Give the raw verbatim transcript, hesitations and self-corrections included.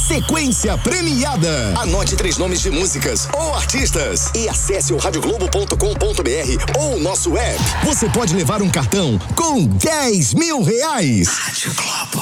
Sequência premiada. Anote três nomes de músicas ou artistas e acesse o rádio globo ponto com ponto br ou o nosso app. Você pode levar um cartão com dez mil reais. Rádio Globo.